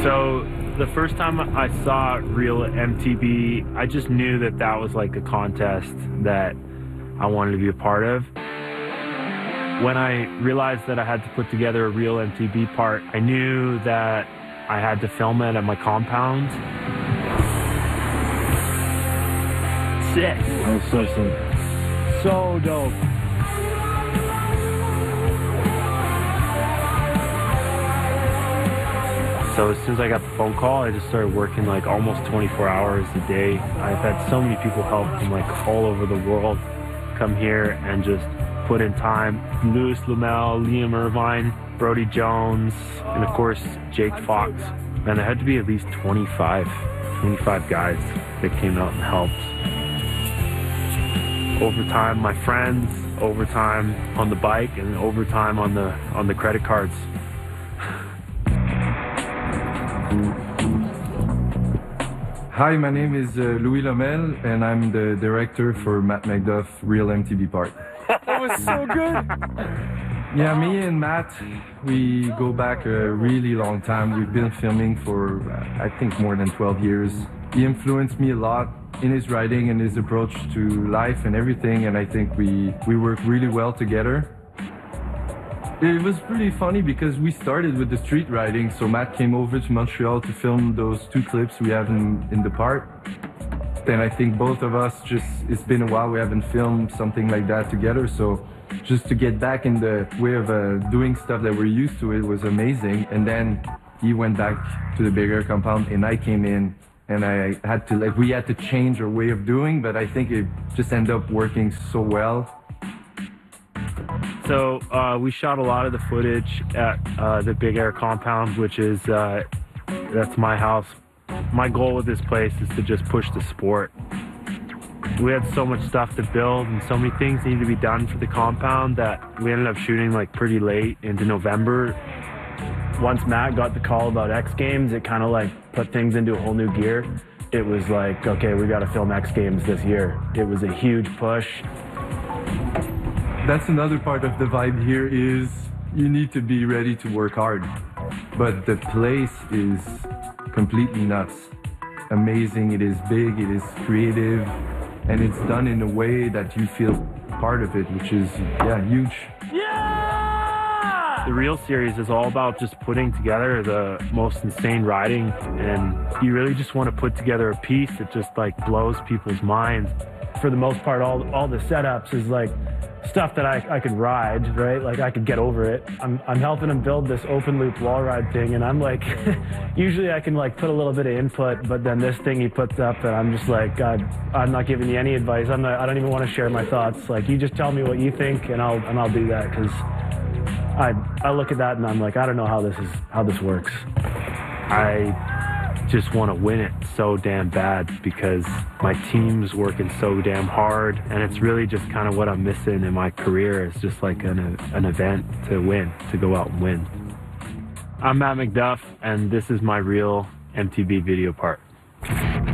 So the first time I saw real MTB, I just knew that that was like a contest that I wanted to be a part of. When I realized that I had to put together a real MTB part, I knew that I had to film it at my compound. Sick. That was so sick. So dope. So as soon as I got the phone call, I just started working like almost 24 hours a day. I've had so many people help from like all over the world come here and just put in time. Louis Lumel, Liam Irvine, Brody Jones, and of course, Jake Fox. Man, there had to be at least 25 guys that came out and helped. Overtime, my friends, overtime on the bike, and overtime on the credit cards. Hi, my name is Louis Lomel, and I'm the director for Matt Macduff Real MTB Part. That was so good! Yeah, me and Matt, we go back a really long time. We've been filming for, I think, more than 12 years. He influenced me a lot in his writing and his approach to life and everything, and I think we work really well together. It was pretty funny because we started with the street riding, so Matt came over to Montreal to film those 2 clips we have in the part. Then I think both of us it's been a while we haven't filmed something like that together, so just to get back in the way of doing stuff that we're used to, it was amazing. And then he went back to the bigger compound and I came in and I had to, we had to change our way of doing, but I think it just ended up working so well. So we shot a lot of the footage at the Big Air compound, which is, that's my house. My goal with this place is to just push the sport. We had so much stuff to build and so many things needed to be done for the compound that we ended up shooting like pretty late into November. Once Matt got the call about X Games, it kind of like put things into a whole new gear. It was like, okay, we got to film X Games this year. It was a huge push. That's another part of the vibe here is you need to be ready to work hard. But the place is completely nuts. Amazing, it is big, it is creative, and it's done in a way that you feel part of it, which is, yeah, huge. Yeah! The Real series is all about just putting together the most insane riding, and you really just want to put together a piece that just like blows people's minds. For the most part, all the setups is like stuff that I could ride, right? Like I could get over it. I'm helping him build this open loop wall ride thing, and I'm like, usually I can like put a little bit of input, but then this thing he puts up, and I'm just like, God, I'm not giving you any advice. I don't even want to share my thoughts. Like you just tell me what you think, and I'll do that, because I look at that and I'm like, I don't know how this works. I just want to win it so damn bad because my team's working so damn hard, and it's really just kind of what I'm missing in my career. It's just like an event to win, to go out and win. I'm Matt Macduff, and this is my real MTB video part.